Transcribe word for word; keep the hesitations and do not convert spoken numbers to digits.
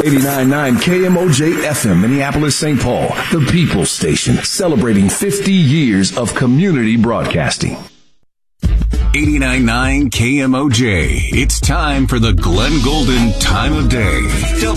eighty-nine point nine K M O J F M, Minneapolis, Saint Paul, the People's Station, celebrating fifty years of community broadcasting. eighty-nine point nine K M O J. It's time for the Glenn Golden Time of Day.